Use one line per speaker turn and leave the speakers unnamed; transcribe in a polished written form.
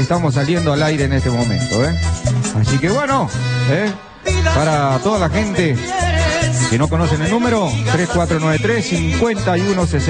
estamos saliendo al aire en este momento, ¿eh? Así que bueno, para toda la gente que no conocen el número, 3493-5160.